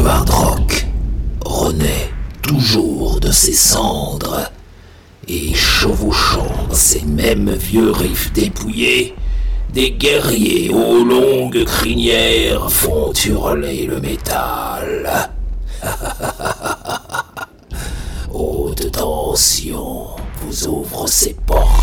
hard rock renaît toujours de ses cendres, et chevauchant ces mêmes vieux riffs dépouillés, des guerriers aux longues crinières font hurler le métal. Haute tension vous ouvre ses portes.